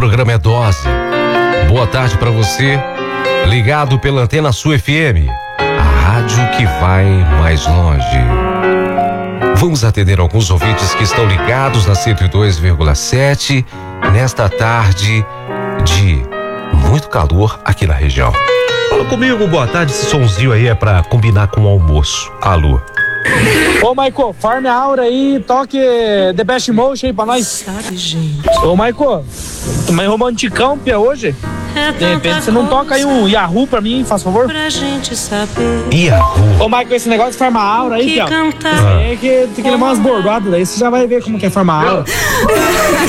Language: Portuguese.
programa é Dose. Boa tarde para você, ligado pela Antena Sul FM, a rádio que vai mais longe. Vamos atender alguns ouvintes que estão ligados na 102,7 nesta tarde de muito calor aqui na região. Fala comigo, boa tarde. Esse sonzinho aí é pra combinar com o almoço. Alô. Ô, Michael, farme a aura aí, toque The Best Motion aí pra nós. Ô, Michael, tô meio romanticão, pia, hoje. De repente você não toca aí um Yahoo pra mim, faz favor? Yahoo. Ô, Michael, esse negócio de farmar a aura aí, pia. É que tem que levar umas bordoadas, daí você já vai ver como que é farmar a aura.